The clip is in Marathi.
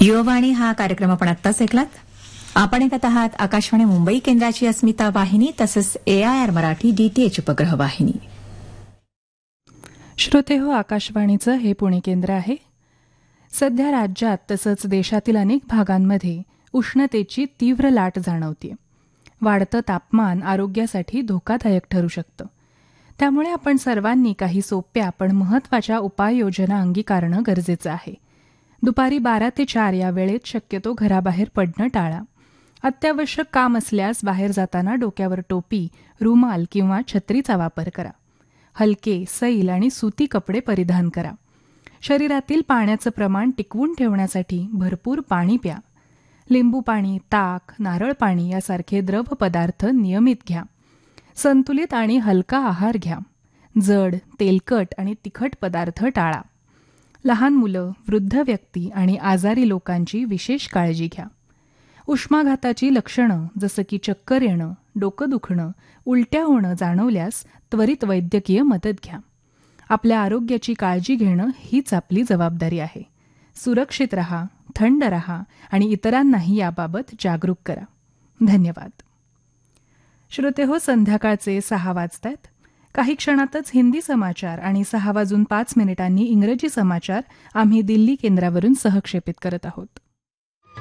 युववाणी हा कार्यक्रम आपण आत्ताच ऐकलात. आपण ऐकत आहात आकाशवाणी मुंबई केंद्राची अस्मिता वाहिनी तसंच AIR मराठी DTH उपग्रह वाहिनी. श्रोते हो, आकाशवाणीचं हे पुणे केंद्र आहे. सध्या राज्यात तसंच देशातील अनेक भागांमध्ये उष्णतेची तीव्र लाट जाणवते. वाढतं तापमान आरोग्यासाठी धोकादायक ठरू शकतं. त्यामुळे आपण सर्वांनी काही सोप्या पण महत्त्वाच्या उपाययोजना अंगीकारणं गरजेचं आहे. दुपारी 12 ते 4 या वेळेत शक्यतो घराबाहेर पडणं टाळा. अत्यावश्यक काम असल्यास बाहेर जाताना डोक्यावर टोपी, रुमाल किंवा छत्रीचा वापर करा. हलके, सैल आणि सुती कपडे परिधान करा. शरीरातील पाण्याचं प्रमाण टिकवून ठेवण्यासाठी भरपूर पाणी प्या. लिंबू पाणी, ताक, नारळ पाणी यासारखे द्रव पदार्थ नियमित घ्या. संतुलित आणि हलका आहार घ्या. जड, तेलकट आणि तिखट पदार्थ टाळा. लहान मुलं, वृद्ध व्यक्ती आणि आजारी लोकांची विशेष काळजी घ्या. उष्माघाताची लक्षणं जसं की चक्कर येणं, डोकं दुखणं, उलट्या होणं जाणवल्यास त्वरित वैद्यकीय मदत घ्या. आपल्या आरोग्याची काळजी घेणं हीच आपली जबाबदारी आहे. सुरक्षित रहा, थंड रहा आणि इतरांनाही याबाबत जागरूक करा. धन्यवाद. श्रोते हो, संध्याकाळचे 6 वाजतायत. काही क्षणातच हिंदी समाचार आणि 6:05 इंग्रजी समाचार आम्ही दिल्ली केंद्रावरून सहक्षेपित करत आहोत.